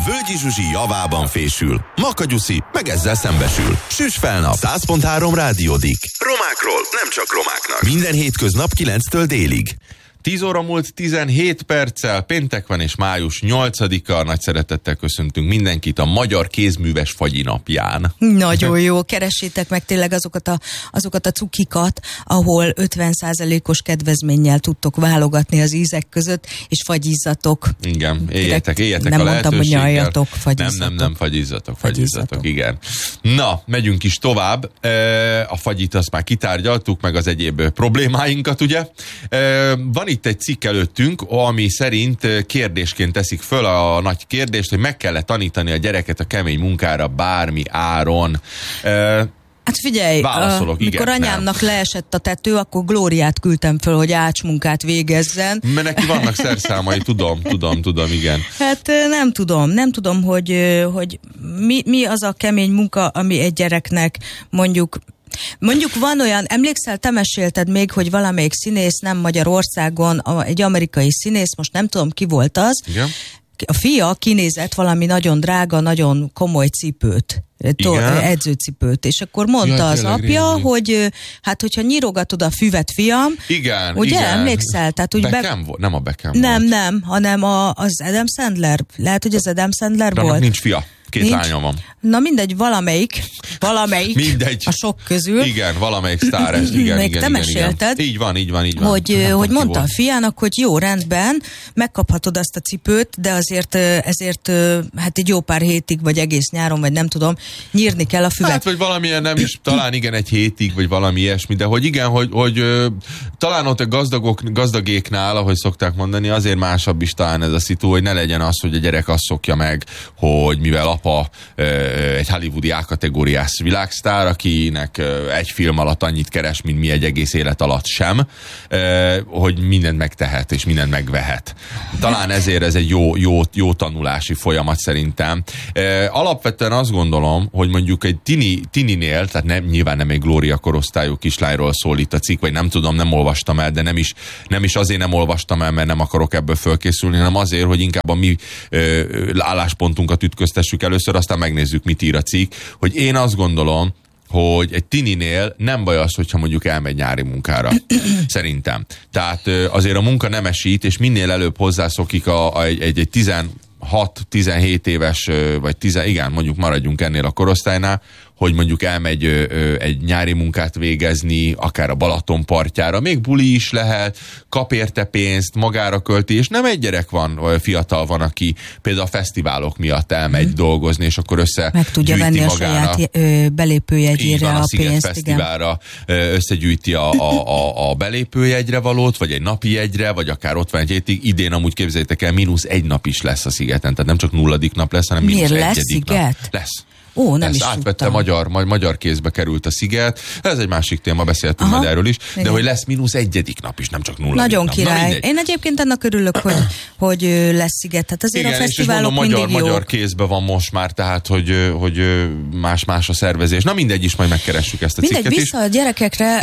Völgyi Zsuzsi javában fésül. Makanyuszi meg ezzel szembesül. Süss fel nap. 100.3 rádiódik. Romákról nem csak romáknak. Minden hétköznap 9-től délig. 10 óra múlt 17 perccel, péntek van és május 8-a. Nagy szeretettel köszöntünk mindenkit a Magyar Kézműves Fagyi napján. Nagyon jó, keressétek meg tényleg azokat a cukikat, ahol 50%-os kedvezménnyel tudtok válogatni az ízek között, és fagyizzatok. Igen, éljetek nem a mondtam, hogy nyaljatok, fagyizzatok. Nem, fagyizzatok, igen. Na, megyünk is tovább. A fagyit azt már kitárgyaltuk, meg az egyéb problémáinkat, ugye. Van itt egy cikk előttünk, ami szerint kérdésként teszik föl a nagy kérdést, hogy meg kell-e tanítani a gyereket a kemény munkára bármi áron. Hát figyelj, mikor anyámnak leesett a tető, akkor Glóriát küldtem föl, hogy ácsmunkát végezzen. Mert neki vannak szerszámai, tudom, igen. Hát nem tudom, hogy mi az a kemény munka, ami egy gyereknek mondjuk van olyan, emlékszel, te mesélted még, hogy valamelyik színész, nem Magyarországon, egy amerikai színész, most nem tudom ki volt az, igen. A fia kinézett valami nagyon drága, nagyon komoly cipőt. Edzőcipőt, és akkor mondta az apja, hogy hát hogyha nyírogatod a füvet, fiam, igen, ugye igen. Emlékszel? Tehát úgy nem a Beckham nem, hanem az Adam Sandler. Lehet, hogy az Adam Sandler de volt. Nincs fia. Két lányom van. Na mindegy, valamelyik mindegy. A sok közül. Igen, valamelyik sztár. Igen, te mesélted. Így van. Hogy mondta a fiának, hogy jó, rendben, megkaphatod azt a cipőt, de ezért hát egy jó pár hétig, vagy egész nyáron, vagy nem tudom, nyírni kell a füvet. Hát, vagy valamilyen nem is, talán igen, egy hétig, vagy valami ilyesmi, de hogy igen, hogy talán ott a gazdagéknál, ahogy szokták mondani, azért másabb is talán ez a szitu, hogy ne legyen az, hogy a gyerek azt szokja meg, hogy mivel apa egy hollywoodi A-kategóriás világsztár, akinek egy film alatt annyit keres, mint mi egy egész élet alatt sem, hogy mindent megtehet, és mindent megvehet. Talán ezért ez egy jó tanulási folyamat szerintem. Alapvetően azt gondolom, hogy mondjuk egy tininél, tehát nyilván nem egy Glória korosztályú kislányról szól itt a cikk, vagy nem tudom, nem olvastam el, de nem is azért nem olvastam el, mert nem akarok ebből fölkészülni, hanem azért, hogy inkább a mi álláspontunkat ütköztessük először, aztán megnézzük, mit ír a cikk, hogy én azt gondolom, hogy egy tininél nem baj az, hogyha mondjuk elmegy nyári munkára. Szerintem. Tehát azért a munka nemesít, és minél előbb hozzászokik egy 16-17 éves, vagy igen, mondjuk maradjunk ennél a korosztálynál, hogy mondjuk elmegy egy nyári munkát végezni, akár a Balaton partjára, még buli is lehet, kap érte pénzt, magára költi, és nem egy gyerek van, fiatal van, aki például a fesztiválok miatt elmegy dolgozni, és akkor meg tudja venni a saját belépőjegyére a pénzt. Fesztiválra összegyűjti a belépőjegyre valót, vagy egy napi jegyre, vagy akár ott van egy hétig. Idén amúgy képzeljétek el, -1 nap is lesz a szigeten, tehát nem csak 0. nap lesz, hanem -1 nap. Lesz. Ó, nem ezt átvette magyar kézbe került a sziget. Ez egy másik téma, beszéltünk majd erről is, de igen. Hogy lesz -1. nap is, nem csak 0. Nagyon nap. király. Én egyébként annak örülök, hogy lesz sziget. Tehát azért igen, a fesztiválok és mindig magyar kézben van most már, tehát hogy más a szervezés. Na mindegy is, majd megkeressük ezt a cikket is. Vissza a gyerekekre,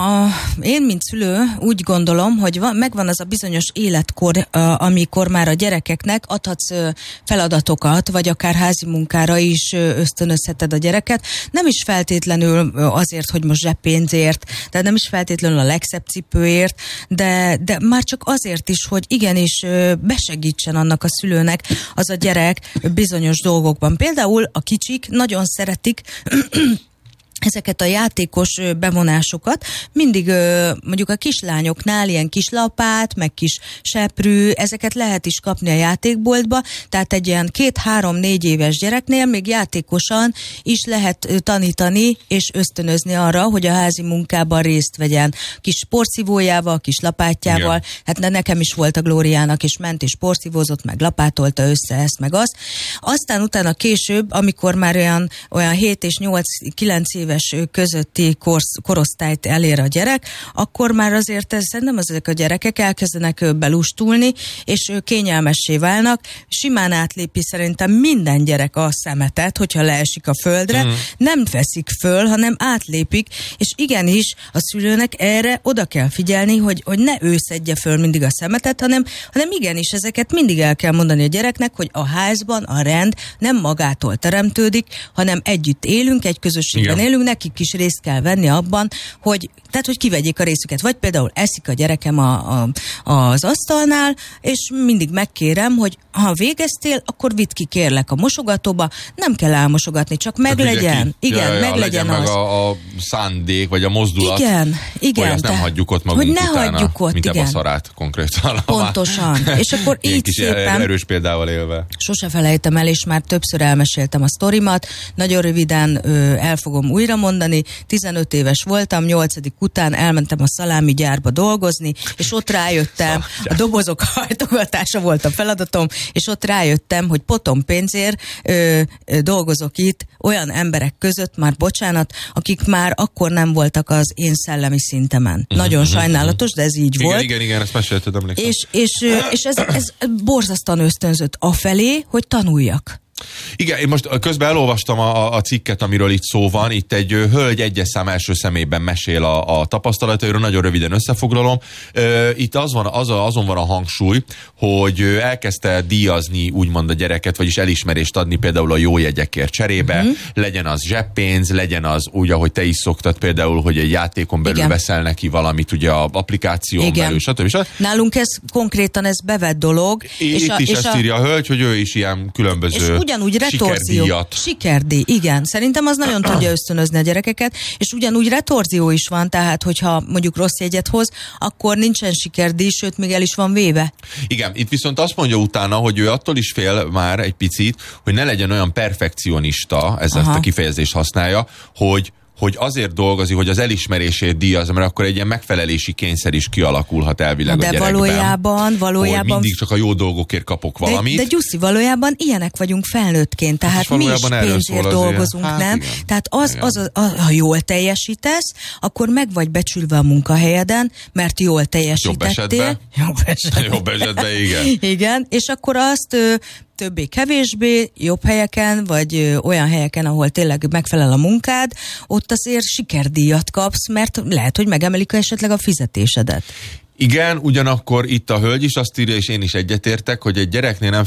én mint szülő úgy gondolom, hogy megvan az a bizonyos életkor, amikor már a gyerekeknek adhatsz feladatokat, vagy akár házi munkára is ösztönözheted a gyereket. Nem is feltétlenül azért, hogy most zseppénzért, de nem is feltétlenül a legszebb cipőért, de már csak azért is, hogy igenis besegítsen annak a szülőnek az a gyerek bizonyos dolgokban. Például a kicsik nagyon szeretik ezeket a játékos bevonásokat, mindig mondjuk a kislányoknál ilyen kis lapát, meg kis seprű, ezeket lehet is kapni a játékboltba, tehát egy ilyen 2-3-4 éves gyereknél még játékosan is lehet tanítani és ösztönözni arra, hogy a házi munkában részt vegyen. Kis porszívójával, kis lapátjával, igen. Hát nekem is volt a Glóriának, és ment és porszívózott, meg lapátolta össze ezt, meg azt. Aztán utána később, amikor már olyan 7 és 8-9 éves éves közötti korosztályt elér a gyerek, akkor már azért szerintem ezek a gyerekek elkezdenek belustulni, és kényelmessé válnak. Simán átlépi szerintem minden gyerek a szemetet, hogyha leesik a földre, nem veszik föl, hanem átlépik, és igenis a szülőnek erre oda kell figyelni, hogy ne ő szedje föl mindig a szemetet, hanem igenis ezeket mindig el kell mondani a gyereknek, hogy a házban a rend nem magától teremtődik, hanem együtt élünk, egy közösségben élünk, nekik is részt kell venni abban, hogy kivegyék a részüket. Vagy például eszik a gyerekem az asztalnál, és mindig megkérem, hogy ha végeztél, akkor vidd ki, kérlek, a mosogatóba, nem kell elmosogatni, csak meglegyen. Igen, meglegyen az. Meg a szándék, vagy a mozdulat. Igen. Hogy azt nem hagyjuk ott magunk hogy ne utána, hagyjuk ott, mint igen. a szarát konkrétan. Pontosan. És akkor így kis szépen... erős példával élve. Sose felejtem el, és már többször elmeséltem a sztorimat. Nagyon röviden el fogom újra mondani. 15 éves voltam, 8. után elmentem a szalámi gyárba dolgozni, és ott rájöttem, a dobozok hajtogatása volt a feladatom, és ott rájöttem, hogy potom pénzért dolgozok itt olyan emberek között, már bocsánat, akik már akkor nem voltak az én szellemi szintemen. Nagyon sajnálatos, de ez így volt. Igen, ezt mesélted, emlékszem. És ez borzasztóan ösztönzött afelé, hogy tanuljak. Igen, én most közben elolvastam a cikket, amiről itt szó van. Itt egy hölgy egyes szám első személyben mesél a tapasztalatairól, nagyon röviden összefoglalom. Itt azon van a hangsúly, hogy elkezdte díjazni úgymond a gyereket, vagyis elismerést adni például a jó jegyekért cserébe, legyen az zseppénz, legyen az úgy, ahogy te is szoktad például, hogy egy játékon belül veszel neki valamit, ugye a applikáción belül, stb. Nálunk ez konkrétan bevett dolog. Itt is ezt írja a hölgy, hogy ő is ilyen különböző ugyanúgy retorzió. Sikerdíj, igen. Szerintem az nagyon tudja ösztönözni a gyerekeket, és ugyanúgy retorzió is van, tehát hogyha mondjuk rossz jegyet hoz, akkor nincsen sikerdíj, sőt, még el is van véve. Igen, itt viszont azt mondja utána, hogy ő attól is fél már egy picit, hogy ne legyen olyan perfekcionista, ezt a kifejezést használja, hogy azért dolgozik, hogy az elismerését díjaz, mert akkor egy ilyen megfelelési kényszer is kialakulhat elvileg a gyerekben. De valójában... Hogy mindig csak a jó dolgok kapok valamit. De Gyuszi, valójában ilyenek vagyunk felnőttként, tehát mi is pénzért dolgozunk, nem? Igen. Tehát ha jól teljesítesz, akkor meg vagy becsülve a munkahelyeden, mert jól teljesítettél. Jobb esetben, igen. Igen, és akkor azt... többé-kevésbé, jobb helyeken, vagy olyan helyeken, ahol tényleg megfelel a munkád, ott azért sikerdíjat kapsz, mert lehet, hogy megemelik esetleg a fizetésedet. Igen, ugyanakkor itt a hölgy is azt írja, és én is egyetértek, hogy egy gyereknél nem